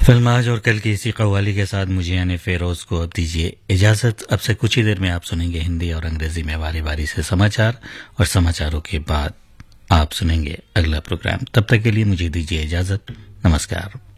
Film आज और कल की इसी कव्वाली के साथ मुझे यानी फेरोज को अब दीजिए इजाजत। अब से कुछ ही देर में आप सुनेंगे हिंदी और अंग्रेजी में बारी बारी से समाचार, और समाचारों के बाद आप सुनेंगे अगला प्रोग्राम। तब तक के लिए मुझे दीजिए इजाजत। नमस्कार।